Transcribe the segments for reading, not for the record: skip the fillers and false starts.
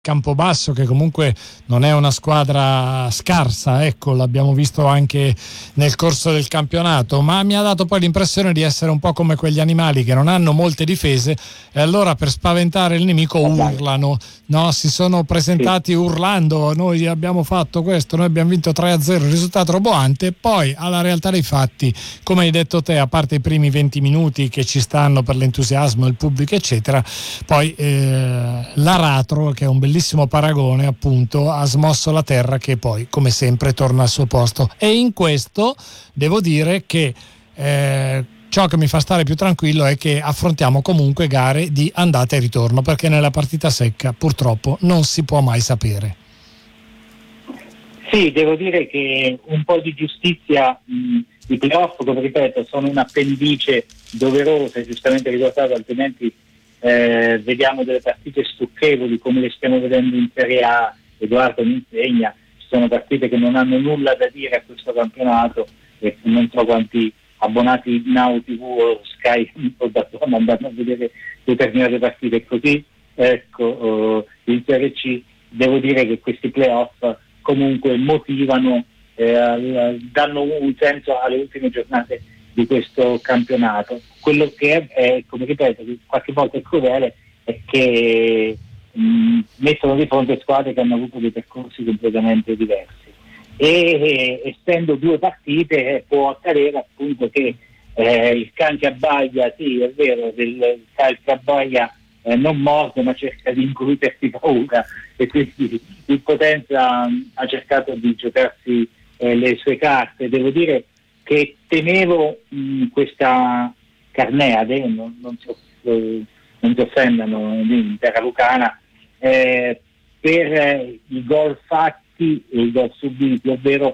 Campobasso, che comunque non è una squadra scarsa, ecco, l'abbiamo visto anche nel corso del campionato, ma mi ha dato poi l'impressione di essere un po' come quegli animali che non hanno molte difese e allora per spaventare il nemico urlano, no? Si sono presentati urlando: noi abbiamo fatto questo, noi abbiamo vinto 3-0, risultato roboante. E poi alla realtà dei fatti, come hai detto te, a parte i primi 20 minuti che ci stanno per l'entusiasmo, il pubblico eccetera, poi l'aratro, che è un bellissimo paragone, appunto, ha smosso la terra, che poi come sempre torna al suo posto. E in questo devo dire che ciò che mi fa stare più tranquillo è che affrontiamo comunque gare di andata e ritorno, perché nella partita secca purtroppo non si può mai sapere. Sì, devo dire che un po' di giustizia, i playoff, come ripeto, sono un'appendice doverosa e giustamente ricordato, altrimenti vediamo delle partite stucchevoli come le stiamo vedendo in Serie A. Edoardo mi insegna, ci sono partite che non hanno nulla da dire a questo campionato e non so quanti abbonati Now TV o Sky o Dazon andranno a vedere determinate partite così. Ecco, in Serie C devo dire che questi playoff comunque motivano, danno un senso alle ultime giornate di questo campionato. Quello che è, come ripeto, qualche volta è crudele, è che mettono di fronte squadre che hanno avuto dei percorsi completamente diversi e essendo due partite può accadere appunto che il can che abbaglia, sì è vero, il can che abbaglia non morde ma cerca di includersi paura, e quindi il Potenza ha cercato di giocarsi le sue carte. Devo dire che temevo questa Carneade, non si offendano in terra lucana, per i gol fatti e i gol subiti, ovvero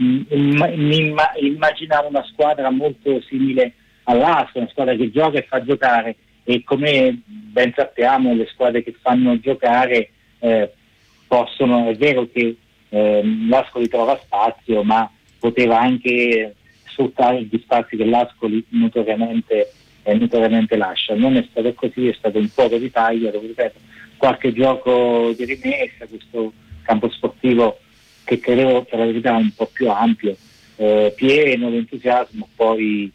immaginavo una squadra molto simile all'Ascoli, una squadra che gioca e fa giocare, e come ben sappiamo le squadre che fanno giocare possono, è vero che l'Ascoli trova spazio, ma poteva anche sfruttare gli spazi che l'Ascoli notoriamente lascia. Non è stato così, è stato un fuoco di taglia, ripeto, qualche gioco di rimessa, questo campo sportivo che credevo per la verità un po' più ampio, pieno di entusiasmo, poi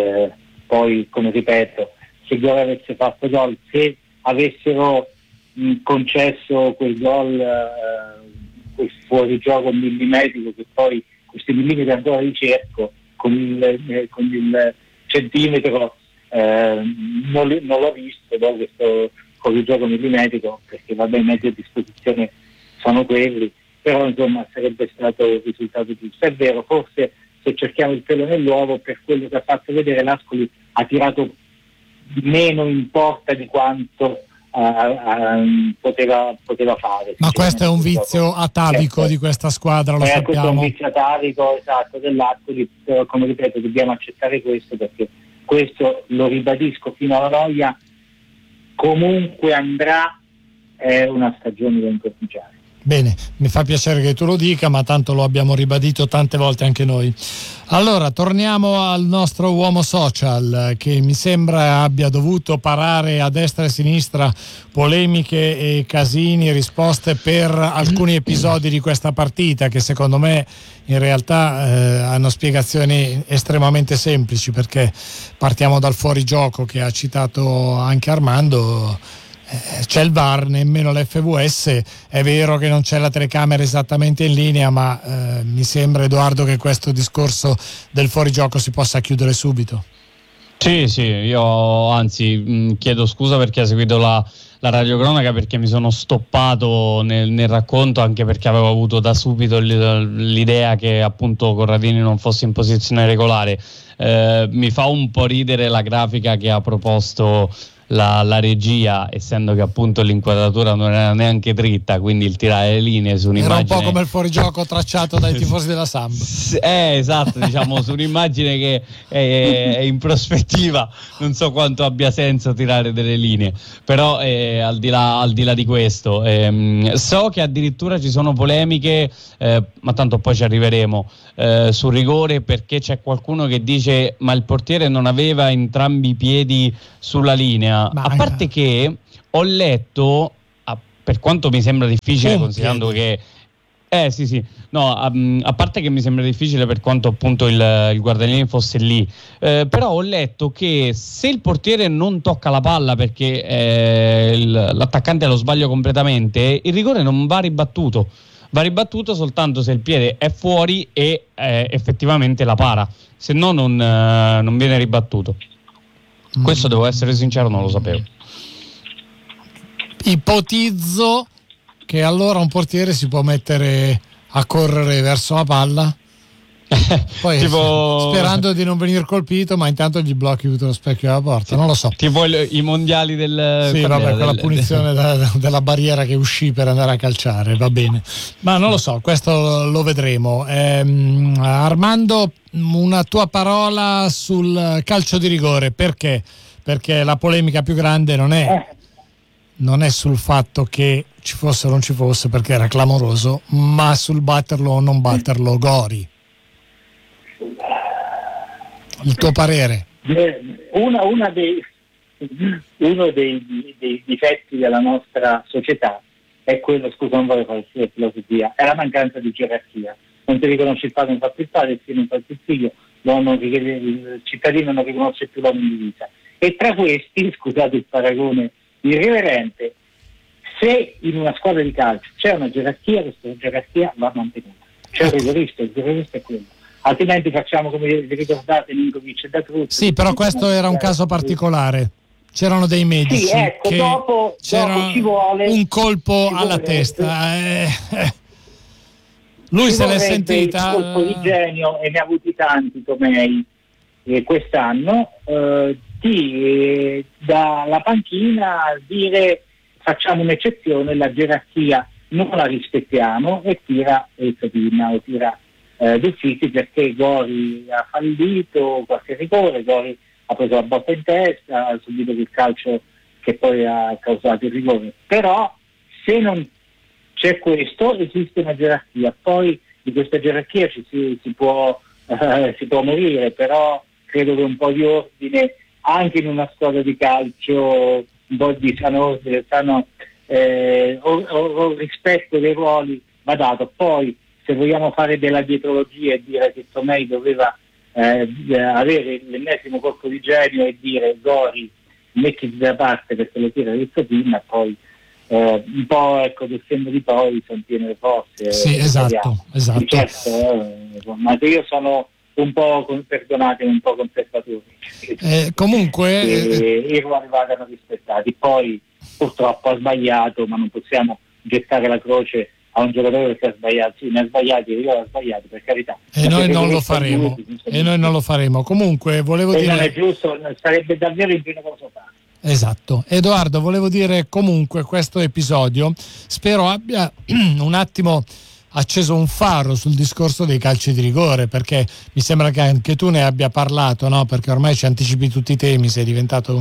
come ripeto, se il gol avesse fatto gol, se avessero concesso quel gol, quel fuorigioco millimetrico, che poi questi millimetri ancora ricerco con il centimetro, non l'ho visto dopo questo fuorigioco millimetrico, perché vabbè i mezzi a disposizione sono quelli, però insomma sarebbe stato il risultato giusto. È vero, forse se cerchiamo il pelo nell'uovo, per quello che ha fatto vedere l'Ascoli ha tirato meno in porta di quanto poteva fare. Ma questo è un vizio atavico di questa squadra, lo sappiamo. Questo è un vizio atavico, esatto, dell'Ascoli, però come ripeto dobbiamo accettare questo, perché questo, lo ribadisco fino alla noia, comunque andrà, è una stagione da incorniciare. Bene, mi fa piacere che tu lo dica, ma tanto lo abbiamo ribadito tante volte anche noi. Allora, torniamo al nostro uomo social, che mi sembra abbia dovuto parare a destra e a sinistra polemiche e casini, risposte per alcuni episodi di questa partita, che secondo me in realtà hanno spiegazioni estremamente semplici, perché partiamo dal fuorigioco che ha citato anche Armando. C'è il VAR, nemmeno l'FVS. È vero che non c'è la telecamera esattamente in linea, ma mi sembra, Edoardo, che questo discorso del fuorigioco si possa chiudere subito. Sì, io anzi chiedo scusa perché ho seguito la radiocronaca, perché mi sono stoppato nel racconto, anche perché avevo avuto da subito l'idea che appunto Corradini non fosse in posizione regolare. Mi fa un po' ridere la grafica che ha proposto la regia, essendo che appunto l'inquadratura non era neanche dritta, quindi il tirare le linee su un'immagine era un po' come il fuorigioco tracciato dai tifosi della Samp. Esatto, diciamo su un'immagine che è in prospettiva, non so quanto abbia senso tirare delle linee, però al di là di questo, so che addirittura ci sono polemiche, ma tanto poi ci arriveremo, sul rigore, perché c'è qualcuno che dice ma il portiere non aveva entrambi i piedi sulla linea. A parte che ho letto per quanto mi sembra difficile, considerando che sì, no, a parte che mi sembra difficile per quanto appunto il guardalinee fosse lì, però ho letto che se il portiere non tocca la palla perché l'attaccante lo sbaglia completamente, il rigore non va ribattuto soltanto se il piede è fuori e effettivamente la para, se no non viene ribattuto. Questo, devo essere sincero, non lo sapevo. Ipotizzo che allora un portiere si può mettere a correre verso la palla, poi sperando di non venire colpito, ma intanto gli blocchi tutto lo specchio della porta, non lo so. Tipo i mondiali del... Sì, vabbè, quella punizione della barriera che uscì per andare a calciare, va bene. Ma non lo so, questo lo vedremo. Armando, una tua parola sul calcio di rigore, perché? Perché la polemica più grande non è sul fatto che ci fosse o non ci fosse, perché era clamoroso, ma sul batterlo o non batterlo Gori. Il tuo parere? Uno dei difetti della nostra società è quello, scusa, non voglio fare filosofia, è la mancanza di gerarchia. Non ti riconosci il padre, non fa più il padre, il figlio non fa più il figlio, il cittadino non riconosce più l'uomo in divisa. E tra questi, scusate il paragone irriverente, se in una squadra di calcio c'è una gerarchia, questa gerarchia va mantenuta. C'è il rigorista è quello. Altrimenti facciamo, come vi ricordate, Ninkovic e Da Cruz. Sì, però questo era un caso particolare. C'erano dei medici, sì, ecco, che dopo ci vuole un colpo alla testa. Lui se l'è sentita. Un colpo di genio, e ne ha avuti tanti Tomei quest'anno, dalla panchina dire facciamo un'eccezione, la gerarchia non la rispettiamo e tira il Fedina o tira d'ufficio, perché Gori ha fallito qualche rigore, Gori ha preso la botta in testa, ha subito il calcio che poi ha causato il rigore. Però se non c'è questo, esiste una gerarchia, poi di questa gerarchia si può morire, però credo che un po' di ordine anche in una squadra di calcio, un po' di sano rispetto dei ruoli va dato. Poi se vogliamo fare della dietrologia e dire che Tomei doveva avere l'ennesimo colpo di genio e dire Gori mettiti da parte perché lo tira Rizzopin, poi un po' ecco del senno di poi sono piene le forze. Sì, esatto. Ma io sono un po', perdonatemi, un po' conservatori. Comunque i ruoli vadano rispettati. Poi purtroppo ha sbagliato, ma non possiamo gettare la croce a un giocatore che ha sbagliato. Sì, ne ha sbagliati, io ho sbagliato, per carità. E noi non lo faremo. Comunque volevo dire, non è giusto, sarebbe davvero ingeneroso farlo. Esatto. Edoardo, volevo dire comunque questo episodio spero abbia un attimo acceso un faro sul discorso dei calci di rigore, perché mi sembra che anche tu ne abbia parlato, no? Perché ormai ci anticipi tutti i temi, sei diventato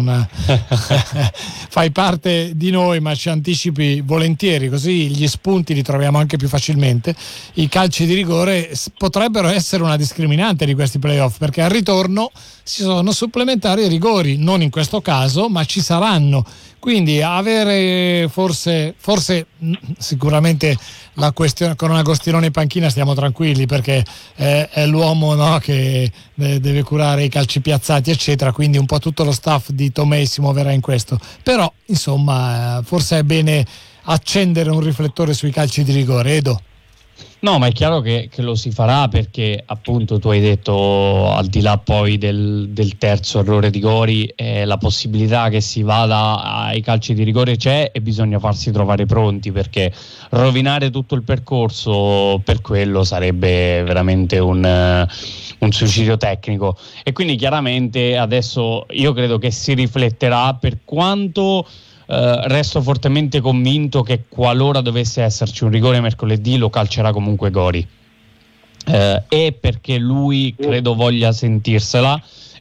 fai parte di noi, ma ci anticipi volentieri, così gli spunti li troviamo anche più facilmente. I calci di rigore potrebbero essere una discriminante di questi playoff, perché al ritorno si sono supplementari ai rigori, non in questo caso, ma ci saranno. Quindi avere forse sicuramente la questione con un Agostinone in panchina stiamo tranquilli, perché è l'uomo, no, che deve curare i calci piazzati eccetera, quindi un po' tutto lo staff di Tomei si muoverà in questo. Però insomma forse è bene accendere un riflettore sui calci di rigore. Edo? No, ma è chiaro che lo si farà, perché appunto tu hai detto, al di là poi del terzo errore di Gori, la possibilità che si vada ai calci di rigore c'è e bisogna farsi trovare pronti, perché rovinare tutto il percorso per quello sarebbe veramente un suicidio tecnico. E quindi chiaramente adesso io credo che si rifletterà, per quanto resto fortemente convinto che qualora dovesse esserci un rigore mercoledì lo calcerà comunque Gori, e perché lui credo voglia sentirsela,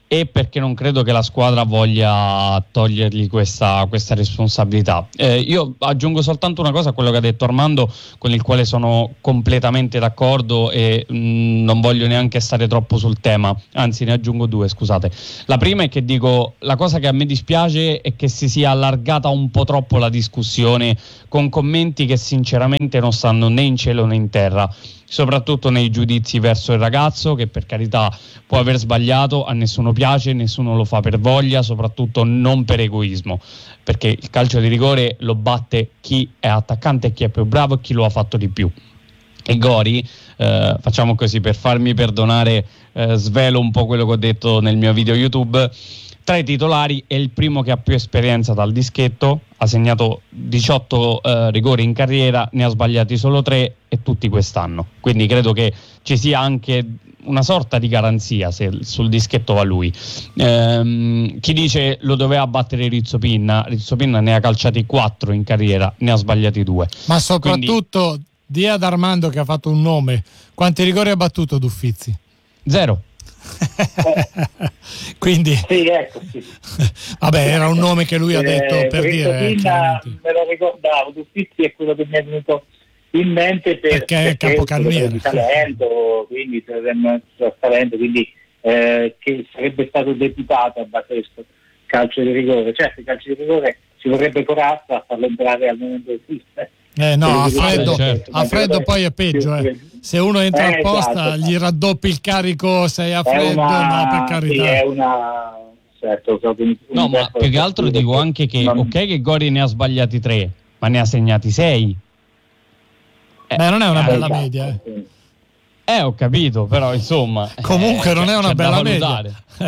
e perché non credo che la squadra voglia togliergli questa responsabilità. Io aggiungo soltanto una cosa a quello che ha detto Armando, con il quale sono completamente d'accordo e non voglio neanche stare troppo sul tema, anzi ne aggiungo due, scusate. La prima è che dico, la cosa che a me dispiace è che si sia allargata un po' troppo la discussione con commenti che sinceramente non stanno né in cielo né in terra, soprattutto nei giudizi verso il ragazzo, che per carità può aver sbagliato, a nessuno piace, nessuno lo fa per voglia, soprattutto non per egoismo, perché il calcio di rigore lo batte chi è attaccante e chi è più bravo e chi lo ha fatto di più. E Gori, facciamo così, per farmi perdonare, svelo un po' quello che ho detto nel mio video YouTube. Tra i titolari è il primo che ha più esperienza dal dischetto, ha segnato 18 rigori in carriera, ne ha sbagliati solo 3 e tutti quest'anno. Quindi credo che ci sia anche una sorta di garanzia se sul dischetto va lui. Chi dice lo doveva battere Rizzo Pinna ne ha calciati 4 in carriera, ne ha sbagliati 2. Ma soprattutto di ad Armando, che ha fatto un nome, quanti rigori ha battuto D'Uffizzi? 0. Quindi sì, ecco, sì. Vabbè, era un nome che lui ha detto per dire, me lo ricordavo. D'Uffizzi è quello che mi è venuto in mente perché è capocannoniere di talento, quindi che sarebbe stato deputato a battere questo calcio di rigore. Certo, il calcio di rigore ci vorrebbe corazza a farlo entrare al momento del fisico. No, a freddo poi è peggio. Se uno entra apposta, gli raddoppi il carico, sei a freddo, no, per carità. Sì, è una... Certo, no, ma più che altro dico anche che, ok che Gori ne ha sbagliati 3, ma ne ha segnati 6. Beh, non è una bella media. Ho capito, però insomma... Comunque non è una bella media.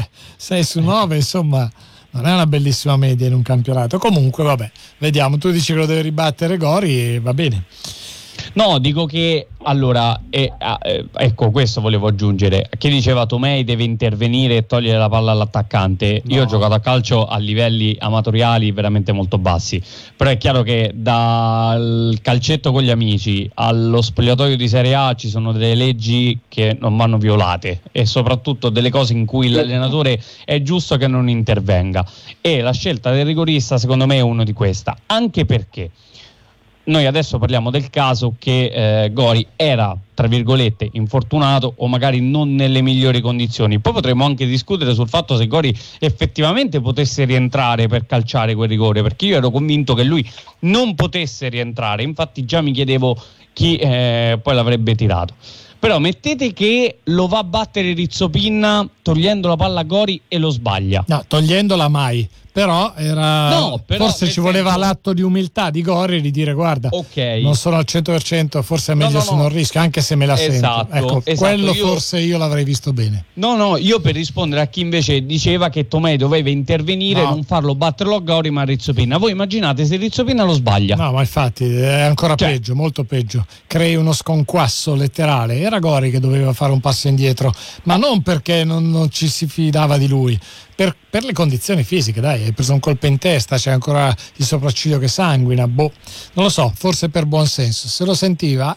6 su 9, insomma... Non è una bellissima media in un campionato. Comunque, vabbè, vediamo. Tu dici che lo deve ribattere Gori e va bene. No, dico che allora, ecco, questo volevo aggiungere. Chi diceva Tomei deve intervenire e togliere la palla all'attaccante? No. Io ho giocato a calcio a livelli amatoriali veramente molto bassi, però è chiaro che dal calcetto con gli amici allo spogliatoio di Serie A ci sono delle leggi che non vanno violate e soprattutto delle cose in cui l'allenatore è giusto che non intervenga, e la scelta del rigorista secondo me è uno di questa, anche perché noi adesso parliamo del caso che Gori era, tra virgolette, infortunato o magari non nelle migliori condizioni. Poi potremmo anche discutere sul fatto se Gori effettivamente potesse rientrare per calciare quel rigore, perché io ero convinto che lui non potesse rientrare, infatti già mi chiedevo chi poi l'avrebbe tirato. Però mettete che lo va a battere Rizzo Pinna togliendo la palla a Gori e lo sbaglia. No, togliendola mai. Però forse ci voleva l'atto di umiltà di Gori di dire guarda, non sono al 100%, forse è meglio se non rischio, anche se me la sento. Ecco, quello forse io l'avrei visto bene. No, io per rispondere a chi invece diceva che Tomei doveva intervenire, non farlo batterlo a Gori ma a Rizzo Pinna. Voi immaginate se Rizzo Pinna lo sbaglia. No, ma infatti è ancora peggio, molto peggio. Crei uno sconquasso letterale. Era Gori che doveva fare un passo indietro, ma non perché non ci si fidava di lui. Per le condizioni fisiche, dai, hai preso un colpo in testa, c'è ancora il sopracciglio che sanguina, non lo so, forse per buon senso. Se lo sentiva,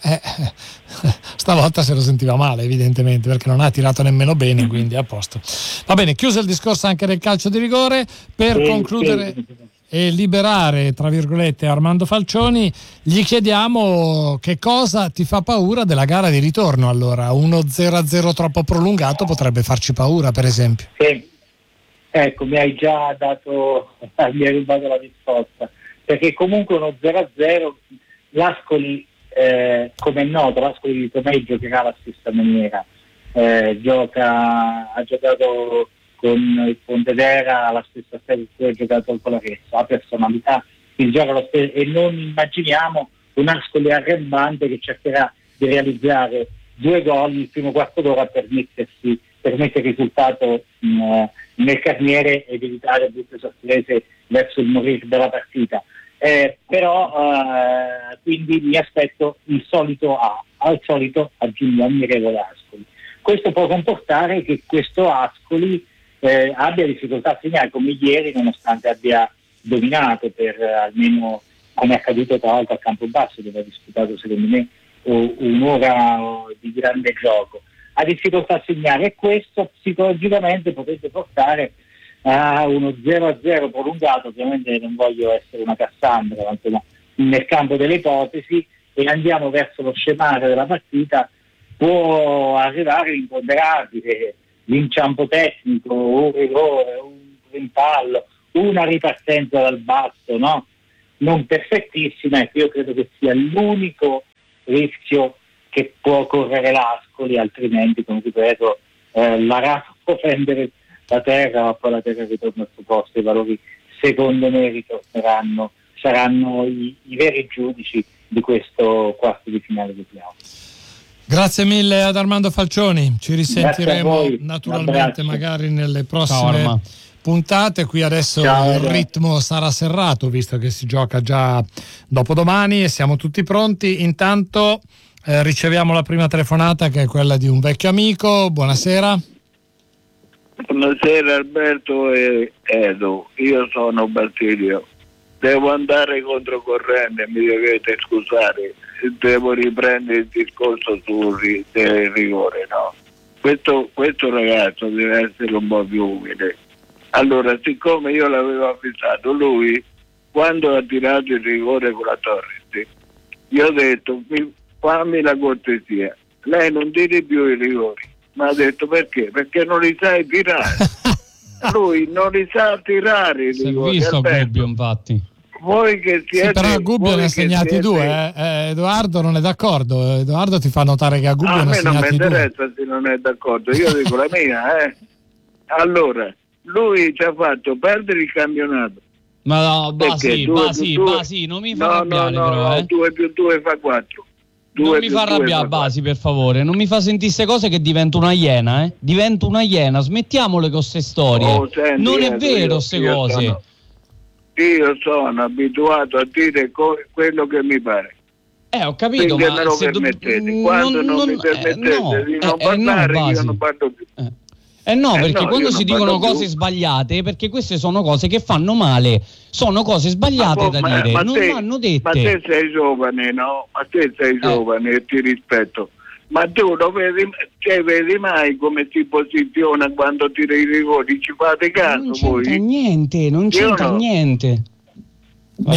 stavolta se lo sentiva male, evidentemente, perché non ha tirato nemmeno bene, quindi a posto. Va bene, chiuso il discorso anche del calcio di rigore, per concludere e liberare, tra virgolette, Armando Falcioni, gli chiediamo che cosa ti fa paura della gara di ritorno. Allora, uno 0-0 troppo prolungato potrebbe farci paura, per esempio. Sì. Ecco, mi hai già dato, mi hai rubato la risposta, perché comunque uno 0-0, l'Ascoli, come è noto, l'Ascoli di Tomei giocherà alla stessa maniera, ha giocato con il Pontedera alla stessa serie che ha giocato con l'Arezzo, ha personalità, il gioco lo stesso, e non immaginiamo un Ascoli arrembante che cercherà di realizzare 2 gol il primo quarto d'ora per mettere il risultato nel carniere ed evitare brutte sorprese verso il morire della partita. Quindi mi aspetto il solito al solito aggiungo ammirevole Ascoli. Questo può comportare che questo Ascoli abbia difficoltà a segnare come ieri, nonostante abbia dominato per almeno, come è accaduto tra l'altro a Campobasso, dove ha disputato secondo me un'ora di grande gioco. ha difficoltà a segnare, e questo psicologicamente potrebbe portare a uno 0-0 prolungato. Ovviamente non voglio essere una Cassandra, ma insomma, nel campo delle ipotesi, e andiamo verso lo scemare della partita, può arrivare l'imponderabile, l'inciampo tecnico, un rigore, un rimpallo, una ripartenza dal basso, no? Non perfettissima. Ecco, io credo che sia l'unico rischio che può correre l'Ascoli, altrimenti, come ripeto, l'Arato può prendere la terra, ma poi la terra ritorna al suo posto. I valori, secondo me, saranno i veri giudici di questo quarto di finale di playoff. Grazie mille ad Armando Falcioni, ci risentiremo naturalmente magari nelle prossime puntate. Qui adesso il ritmo sarà serrato, visto che si gioca già dopodomani e siamo tutti pronti. Intanto riceviamo la prima telefonata, che è quella di un vecchio amico. Buonasera. Buonasera Alberto e Edo, io sono Basilio. Devo andare controcorrente, mi dovete scusare, devo riprendere il discorso sul rigore, no? Questo ragazzo deve essere un po' più umile. Allora, siccome io l'avevo avvisato, lui, quando ha tirato il rigore con la Torres, gli ho detto, fammi la cortesia, lei non tiri più i rigori. Ma ha detto perché? Perché non li sai tirare. Lui non li sa tirare i rigori. Si è visto Gubbio, infatti. Voi che siete, sì, però a Gubbio ne ha segnati due. Edoardo non è d'accordo. Edoardo ti fa notare che a Gubbio ne ha segnati due. A me non mi interessa se non è d'accordo, io dico la mia. Allora, lui ci ha fatto perdere il campionato. Ma no, Basi, non mi fa arrabbiare. No, 2 più 2 fa 4. Non mi fa arrabbiare Basi, per favore, non mi fa sentire queste cose che divento una iena, divento una iena, smettiamole con queste storie. Senti, non è vero queste cose. Io sono abituato a dire quello che mi pare. Ho capito, finché ma me lo se permettete. Quando non mi permettete di non parlare, io non parlo più. Perché quando si dicono cose sbagliate, perché queste sono cose che fanno male, sono cose sbagliate da dire, non vanno dette. Ma te sei giovane, no? Ma te sei giovane e ti rispetto. Ma tu lo vedi mai come si posiziona quando tira i rigori? Ci fate caso non c'entra voi? Niente, non c'entra niente. Ne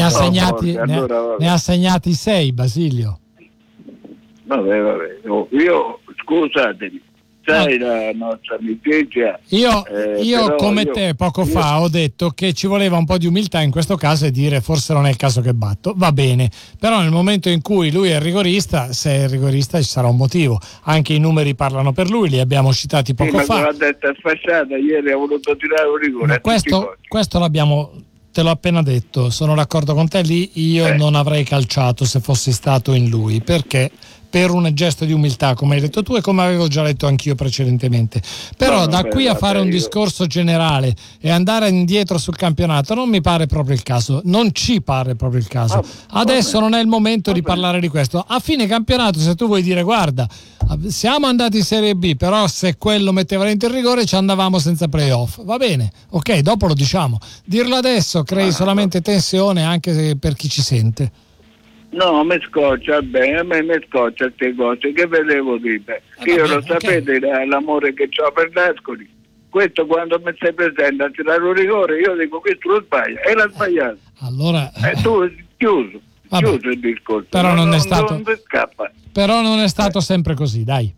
ha segnati 6, Basilio. Vabbè. Io, scusatemi. Sai la nostra amicizia. Io come te poco fa ho detto che ci voleva un po' di umiltà in questo caso e dire forse non è il caso che batto, va bene, però nel momento in cui lui è il rigorista, se è il rigorista ci sarà un motivo, anche i numeri parlano per lui, li abbiamo citati poco fa. Ma la testa sfasciata ieri ha voluto tirare un rigore. Ma questo te l'ho appena detto, sono d'accordo con te, lì io non avrei calciato se fossi stato in lui, perché per un gesto di umiltà, come hai detto tu e come avevo già detto anch'io precedentemente. Però qui a fare un discorso generale e andare indietro sul campionato non mi pare proprio il caso, non ci pare proprio il caso. Adesso non è il momento di parlare di questo. A fine campionato, se tu vuoi dire guarda, siamo andati in Serie B, però se quello metteva dentro il rigore ci andavamo senza playoff, va bene, ok, dopo lo diciamo. Dirlo adesso crei solamente tensione anche per chi ci sente. No, mi scoccia, bene, a me mi scoccia queste cose, che ve devo dire? Io lo sapete l'amore che ho per l'Ascoli. Questo quando mi sei presente a tirare un rigore, io dico questo lo sbaglia, e l'ha sbagliato. Allora tu chiuso il discorso. Però non è stato. Non ti scappa. Però non è stato sempre così, dai.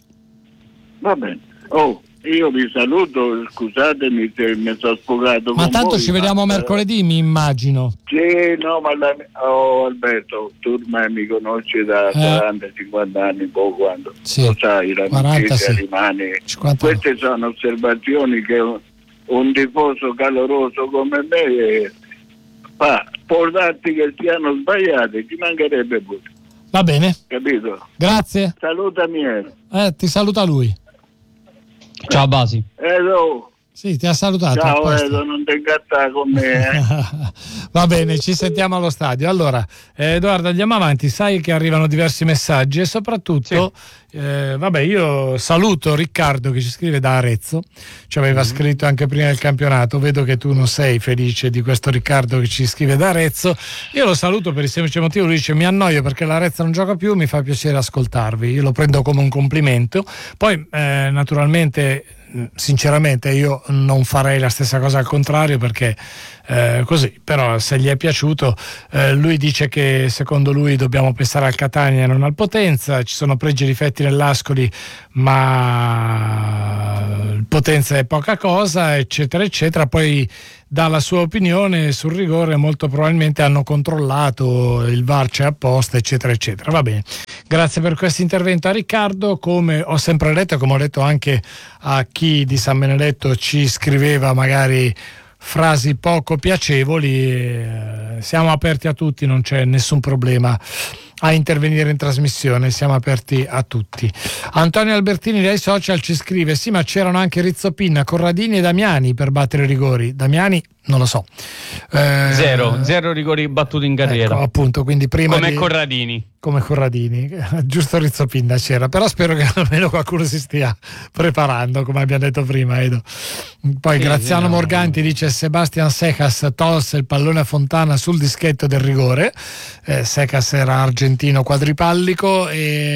Va bene. Io vi saluto, scusatemi se mi sono sfogato. Ma tanto voi, ci vediamo mercoledì, mi immagino. Sì, no, ma Alberto, tu ormai mi conosci da 40-50 anni, quando lo sai, l'amicizia rimane. 50. Queste sono osservazioni che un tifoso caloroso come me fa. Può darti che siano sbagliate, ci mancherebbe pure. Va bene. Capito? Grazie. Salutami. Ti saluta lui. Ciao Basi. Sì, ti ha salutato. Ciao Edo, non ti ingattare con me. Va bene, ci sentiamo allo stadio. Allora, Edoardo, andiamo avanti. Sai che arrivano diversi messaggi e soprattutto, vabbè, io saluto Riccardo che ci scrive da Arezzo. Ci aveva scritto anche prima del campionato. Vedo che tu non sei felice di questo Riccardo che ci scrive da Arezzo. Io lo saluto per il semplice motivo, lui dice: mi annoio perché l'Arezzo non gioca più, mi fa piacere ascoltarvi. Io lo prendo come un complimento. Poi, naturalmente, sinceramente io non farei la stessa cosa al contrario, perché così, però se gli è piaciuto, lui dice che secondo lui dobbiamo pensare al Catania e non al Potenza, ci sono pregi e difetti nell'Ascoli, ma il Potenza è poca cosa, eccetera eccetera. Poi dà la sua opinione sul rigore, molto probabilmente hanno controllato, il VAR c'è apposta, eccetera eccetera. Va bene, grazie per questo intervento a Riccardo. Come ho sempre detto e come ho detto anche a chi di San Benedetto ci scriveva magari frasi poco piacevoli, siamo aperti a tutti, non c'è nessun problema a intervenire in trasmissione, siamo aperti a tutti. Antonio Albertini dai social ci scrive: sì, ma c'erano anche Rizzopinna, Corradini e Damiani per battere i rigori. Damiani non lo so, zero rigori battuti in carriera, ecco, appunto, quindi prima come Corradini, giusto Rizzopinna c'era, però spero che almeno qualcuno si stia preparando, come abbiamo detto prima, Edo. Poi Graziano Morganti dice: Sebastian Secas tolse il pallone a Fontana sul dischetto del rigore. Secas era argentino quadripallico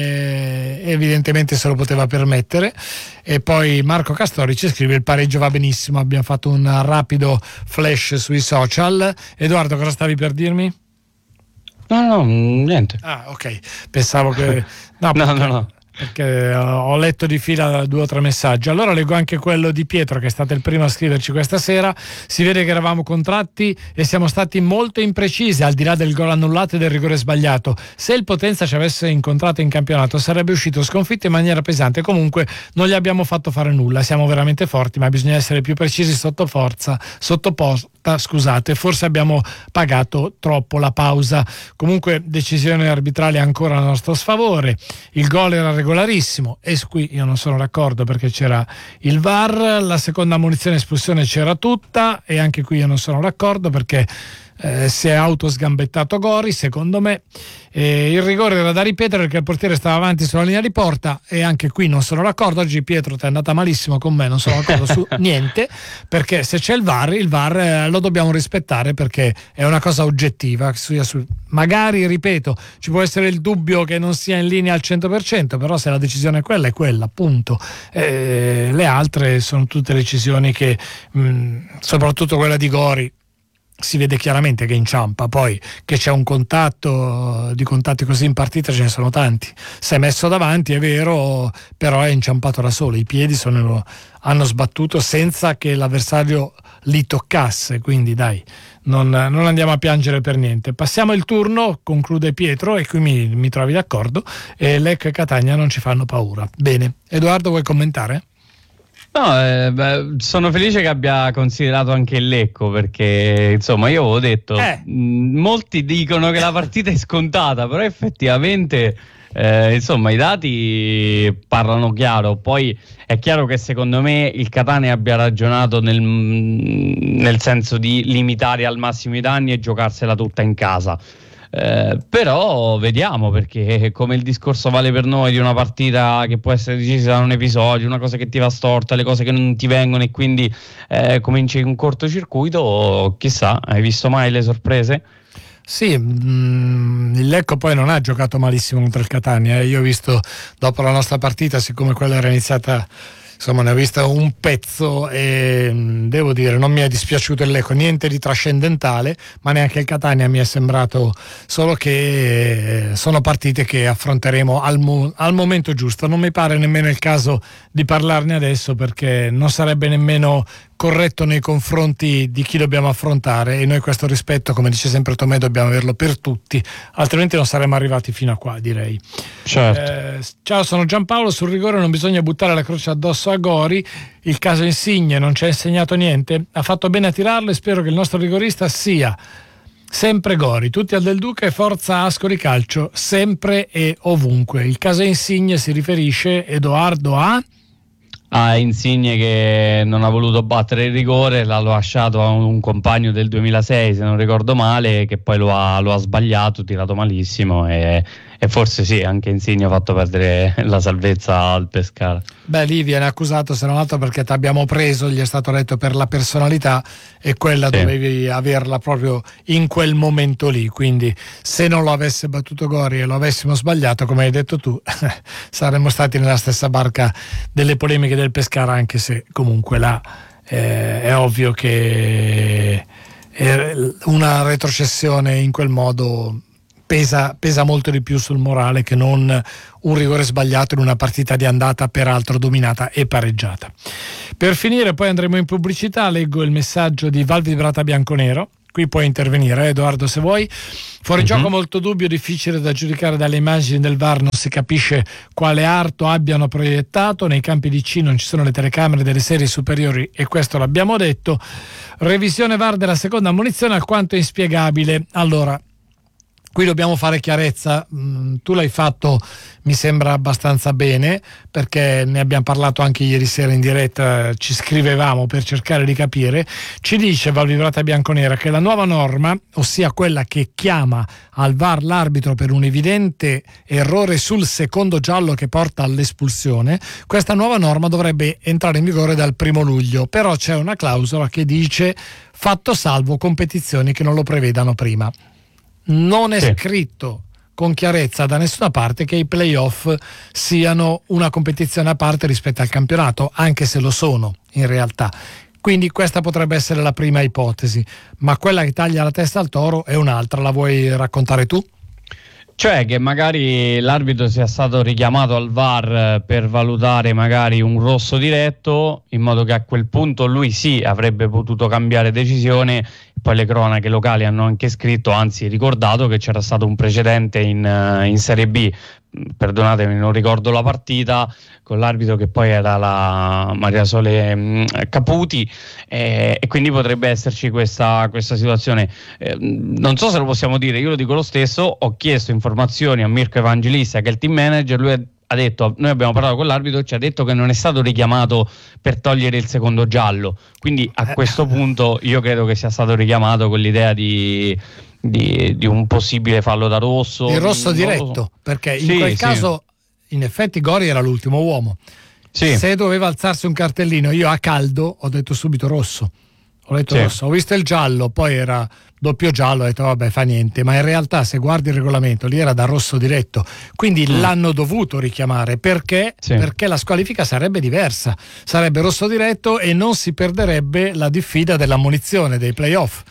e evidentemente se lo poteva permettere. E poi Marco Castori ci scrive: il pareggio va benissimo. Abbiamo fatto un rapido flash sui social. Edoardo, cosa stavi per dirmi? No, niente. Ah, ok, pensavo che no. Perché ho letto di fila 2 o 3 messaggi. Allora leggo anche quello di Pietro, che è stato il primo a scriverci questa sera. Si vede che eravamo contratti e siamo stati molto imprecisi, al di là del gol annullato e del rigore sbagliato. Se il Potenza ci avesse incontrato in campionato sarebbe uscito sconfitto in maniera pesante. Comunque non gli abbiamo fatto fare nulla, siamo veramente forti, ma bisogna essere più precisi sottoposta, scusate, forse abbiamo pagato troppo la pausa. Comunque decisione arbitrale ancora a nostro sfavore, il gol era regolarissimo e qui io non sono d'accordo perché c'era il VAR, la seconda ammonizione espulsione c'era tutta e anche qui io non sono d'accordo perché si è autosgambettato Gori, secondo me. Il rigore era da ripetere perché il portiere stava avanti sulla linea di porta e anche qui non sono d'accordo. Oggi Pietro ti è andata malissimo con me, non sono d'accordo su niente, perché se c'è il VAR lo dobbiamo rispettare perché è una cosa oggettiva. Magari, ripeto, ci può essere il dubbio che non sia in linea al 100%, però se la decisione è quella, appunto. Le altre sono tutte decisioni che, soprattutto quella di Gori, si vede chiaramente che inciampa. Poi che c'è un contatto, di contatti così in partita ce ne sono tanti. Si è messo davanti, è vero, però è inciampato da solo, i piedi hanno sbattuto senza che l'avversario li toccasse, quindi dai, non andiamo a piangere per niente. Passiamo il turno, conclude Pietro, e qui mi trovi d'accordo, e Lecco e Catania non ci fanno paura. Bene, Edoardo, vuoi commentare? No, sono felice che abbia considerato anche il Lecco, perché insomma io avevo detto molti dicono che la partita è scontata, però effettivamente insomma i dati parlano chiaro. Poi è chiaro che secondo me il Catania abbia ragionato nel senso di limitare al massimo i danni e giocarsela tutta in casa. Però vediamo, perché come il discorso vale per noi di una partita che può essere decisa da un episodio, una cosa che ti va storta, le cose che non ti vengono e quindi cominci un cortocircuito, chissà, hai visto mai le sorprese? Sì, il Lecco poi non ha giocato malissimo contro il Catania. Io ho visto dopo la nostra partita, siccome quella era iniziata, insomma ne ho vista un pezzo e devo dire non mi è dispiaciuto il Lecco, niente di trascendentale, ma neanche il Catania mi è sembrato, solo che sono partite che affronteremo al momento giusto. Non mi pare nemmeno il caso di parlarne adesso, perché non sarebbe nemmeno corretto nei confronti di chi dobbiamo affrontare, e noi questo rispetto, come dice sempre Tomè, dobbiamo averlo per tutti, altrimenti non saremmo arrivati fino a qua, direi. Certo. Ciao, sono Giampaolo. Sul rigore non bisogna buttare la croce addosso a Gori, il caso Insigne non ci ha insegnato niente, ha fatto bene a tirarlo e spero che il nostro rigorista sia sempre Gori. Tutti al Del Duca e forza Ascoli Calcio, sempre e ovunque. Il caso Insigne si riferisce, Edoardo, a Insigne che non ha voluto battere il rigore, l'ha lasciato a un compagno del 2006 se non ricordo male, che poi lo ha sbagliato, tirato malissimo e forse sì, anche Insigne ha fatto perdere la salvezza al Pescara. Beh, lì viene accusato se non altro perché ti abbiamo preso, gli è stato detto, per la personalità, e quella dovevi averla proprio in quel momento lì, quindi se non lo avesse battuto Gori e lo avessimo sbagliato, come hai detto tu, saremmo stati nella stessa barca delle polemiche del Pescara, anche se comunque là è ovvio che una retrocessione in quel modo pesa molto di più sul morale che non un rigore sbagliato in una partita di andata peraltro dominata e pareggiata. Per finire poi andremo in pubblicità, leggo il messaggio di Val Vibrata Bianconero. Qui puoi intervenire, Edoardo, se vuoi. Fuori gioco molto dubbio, difficile da giudicare dalle immagini del VAR, non si capisce quale arto abbiano proiettato. Nei campi di C non ci sono le telecamere delle serie superiori e questo l'abbiamo detto. Revisione VAR della seconda ammonizione alquanto inspiegabile. Allora, qui dobbiamo fare chiarezza, tu l'hai fatto mi sembra abbastanza bene, perché ne abbiamo parlato anche ieri sera in diretta, ci scrivevamo per cercare di capire. Ci dice Val Vibrata Bianconera che la nuova norma, ossia quella che chiama al VAR l'arbitro per un evidente errore sul secondo giallo che porta all'espulsione, questa nuova norma dovrebbe entrare in vigore dal 1 luglio, però c'è una clausola che dice fatto salvo competizioni che non lo prevedano prima. Non è scritto con chiarezza da nessuna parte che i playoff siano una competizione a parte rispetto al campionato, anche se lo sono in realtà. Quindi questa potrebbe essere la prima ipotesi, ma quella che taglia la testa al toro è un'altra. La vuoi raccontare tu? Cioè che magari l'arbitro sia stato richiamato al VAR per valutare magari un rosso diretto, in modo che a quel punto lui sì avrebbe potuto cambiare decisione. Poi le cronache locali hanno anche scritto, anzi ricordato, che c'era stato un precedente in Serie B, perdonatemi non ricordo la partita, con l'arbitro che poi era la Maria Sole Caputi, e quindi potrebbe esserci questa situazione. Non so se lo possiamo dire, io lo dico lo stesso, ho chiesto informazioni a Mirko Evangelista che è il team manager, lui ha detto, noi abbiamo parlato con l'arbitro, ci ha detto che non è stato richiamato per togliere il secondo giallo, quindi a questo punto io credo che sia stato richiamato con l'idea di un possibile fallo da rosso. Il rosso diretto, perché in quel caso in effetti Gori era l'ultimo uomo. Se doveva alzarsi un cartellino, io a caldo ho detto subito rosso. Rosso. Ho visto il giallo, poi era doppio giallo, ho detto vabbè, fa niente, ma in realtà se guardi il regolamento lì era da rosso diretto, quindi l'hanno dovuto richiamare perché la squalifica sarebbe diversa, sarebbe rosso diretto e non si perderebbe la diffida dell'ammonizione dei playoff,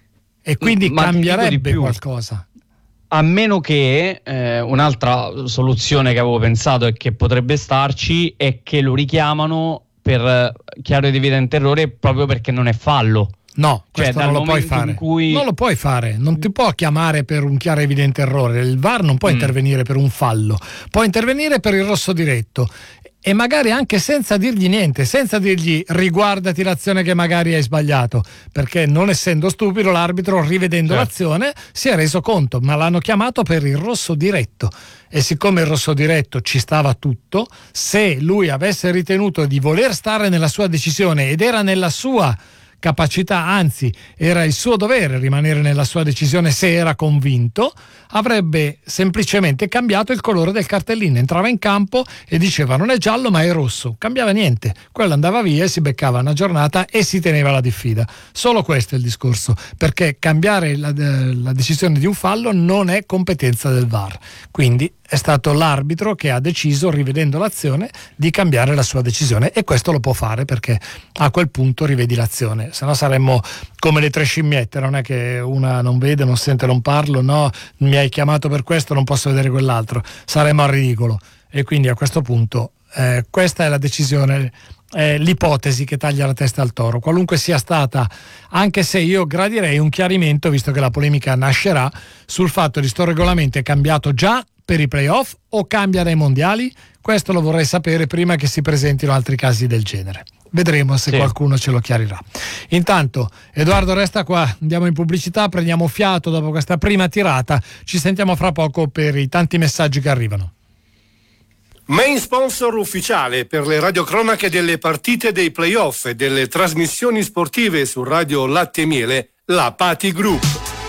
e quindi cambierebbe qualcosa. A meno che un'altra soluzione che avevo pensato e che potrebbe starci è che lo richiamano per chiaro ed evidente errore proprio perché non è fallo. No, questo non lo puoi fare. Non lo puoi fare, non ti può chiamare per un chiaro e evidente errore. Il VAR non può intervenire per un fallo, può intervenire per il rosso diretto e magari anche senza dirgli niente, senza dirgli riguardati l'azione che magari hai sbagliato, perché non essendo stupido l'arbitro, rivedendo l'azione, si è reso conto, ma l'hanno chiamato per il rosso diretto. E siccome il rosso diretto ci stava tutto, se lui avesse ritenuto di voler stare nella sua decisione ed era nella sua capacità, anzi era il suo dovere rimanere nella sua decisione se era convinto, avrebbe semplicemente cambiato il colore del cartellino, entrava in campo e diceva non è giallo ma è rosso, cambiava niente, quello andava via e si beccava una giornata e si teneva la diffida. Solo questo è il discorso, perché cambiare la decisione di un fallo non è competenza del VAR, quindi è stato l'arbitro che ha deciso, rivedendo l'azione, di cambiare la sua decisione, e questo lo può fare perché a quel punto rivedi l'azione, se no saremmo come le tre scimmiette, non è che una non vede, non sente, non parlo, no, mi hai chiamato per questo, non posso vedere quell'altro, saremmo al ridicolo. E quindi a questo punto questa è la decisione, l'ipotesi che taglia la testa al toro, qualunque sia stata, anche se io gradirei un chiarimento, visto che la polemica nascerà, sul fatto di sto regolamento è cambiato già per i playoff o cambia dai mondiali. Questo lo vorrei sapere prima che si presentino altri casi del genere. Vedremo se qualcuno ce lo chiarirà. Intanto Edoardo resta qua, andiamo in pubblicità, prendiamo fiato dopo questa prima tirata, ci sentiamo fra poco per i tanti messaggi che arrivano. Main sponsor ufficiale per le radiocronache delle partite dei playoff e delle trasmissioni sportive su Radio Latte e Miele, la Pati Group.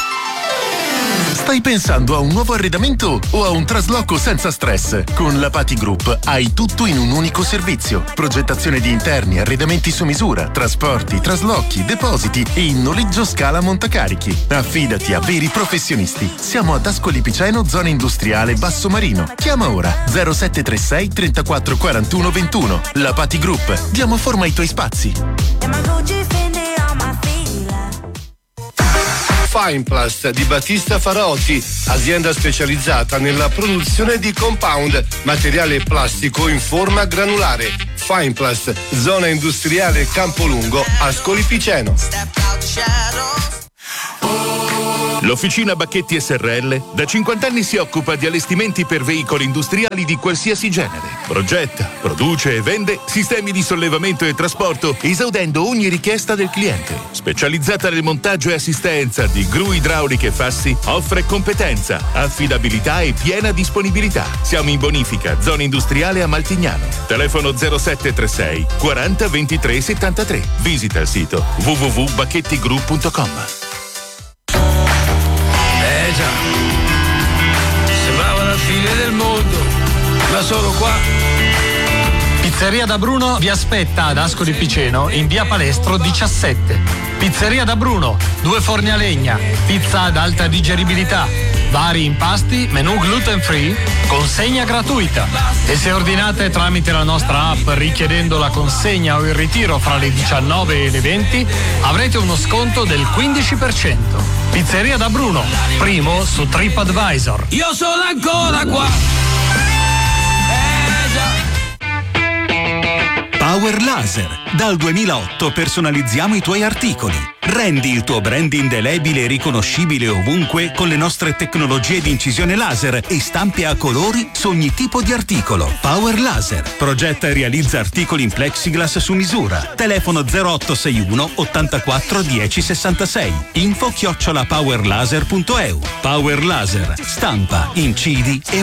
Stai pensando a un nuovo arredamento o a un trasloco senza stress? Con la Pati Group hai tutto in un unico servizio. Progettazione di interni, arredamenti su misura, trasporti, traslochi, depositi e in noleggio scala montacarichi. Affidati a veri professionisti. Siamo ad Ascoli Piceno, zona industriale Basso Marino. Chiama ora 0736 34 41 21. La Pati Group. Diamo forma ai tuoi spazi. Fineplast di Battista Faraotti, azienda specializzata nella produzione di compound, materiale plastico in forma granulare. Fineplast, zona industriale Campolungo, Ascoli Piceno. L'Officina Bacchetti SRL da 50 anni si occupa di allestimenti per veicoli industriali di qualsiasi genere. Progetta, produce e vende sistemi di sollevamento e trasporto, esaudendo ogni richiesta del cliente. Specializzata nel montaggio e assistenza di gru idrauliche e fassi, offre competenza, affidabilità e piena disponibilità. Siamo in bonifica, zona industriale a Maltignano. Telefono 0736 40 23 73. Visita il sito www.bacchettigru.com. Già, sembrava la fine del mondo, ma solo qua. Pizzeria da Bruno vi aspetta ad Ascoli Piceno in via Palestro 17. Pizzeria da Bruno, 2 forni a legna, pizza ad alta digeribilità, vari impasti, menù gluten free, consegna gratuita. E se ordinate tramite la nostra app richiedendo la consegna o il ritiro fra le 19 e le 20, avrete uno sconto del 15%. Pizzeria da Bruno, primo su TripAdvisor. Io sono ancora qua. Power Laser. Dal 2008 personalizziamo i tuoi articoli. Rendi il tuo brand indelebile e riconoscibile ovunque con le nostre tecnologie di incisione laser e stampe a colori su ogni tipo di articolo. Power Laser. Progetta e realizza articoli in plexiglass su misura. Telefono 0861 84 10 66. Info @powerlaser.eu. Power Laser. Stampa, incidi e